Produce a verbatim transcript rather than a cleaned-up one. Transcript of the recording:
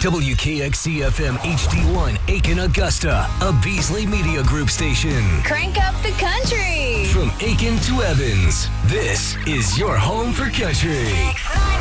W K X C F M H D one, Aiken, Augusta, a Beasley Media Group station. Crank up the country. From Aiken to Evans, this is your home for country.